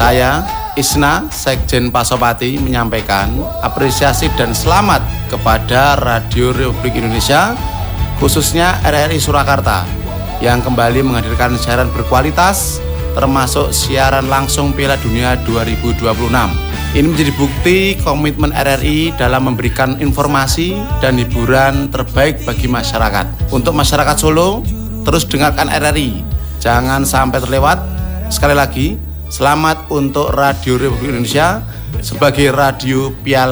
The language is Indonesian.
Saya, Isna, Sekjen Pasopati, menyampaikan apresiasi dan selamat kepada Radio Republik Indonesia, khususnya RRI Surakarta, yang kembali menghadirkan siaran berkualitas, termasuk siaran langsung Piala Dunia 2026. Ini menjadi bukti komitmen RRI dalam memberikan informasi dan hiburan terbaik bagi masyarakat. Untuk masyarakat Solo, terus dengarkan RRI, jangan sampai terlewat. Sekali lagi, selamat untuk Radio Republik Indonesia sebagai radio Piala